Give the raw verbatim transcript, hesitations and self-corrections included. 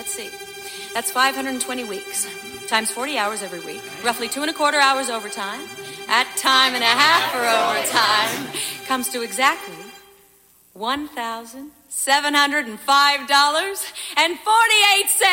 let's see. That's five hundred twenty weeks, times forty hours every week, roughly two and a quarter hours overtime, at time and a half for overtime, comes to exactly one thousand seven hundred five dollars and forty-eight cents.